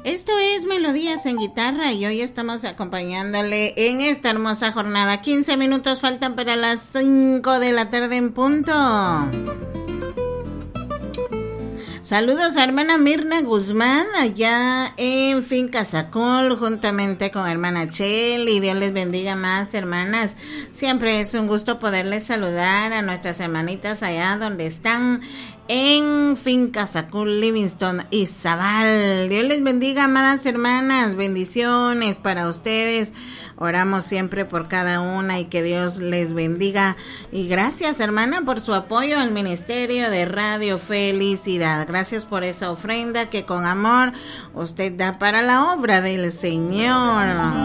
Esto es Melodías en Guitarra y hoy estamos acompañándole en esta hermosa jornada. 15 minutos faltan para las 5 de la tarde en punto. Saludos a hermana Mirna Guzmán allá en Finca Zacol juntamente con hermana Cheli. Dios les bendiga más, hermanas. Siempre es un gusto poderles saludar a nuestras hermanitas allá donde están en Finca Zacul, Livingston y Zabal. Dios les bendiga, amadas hermanas. Bendiciones para ustedes. Oramos siempre por cada una y que Dios les bendiga. Y gracias, hermana, por su apoyo al Ministerio de Radio Felicidad. Gracias por esa ofrenda que con amor usted da para la obra del Señor.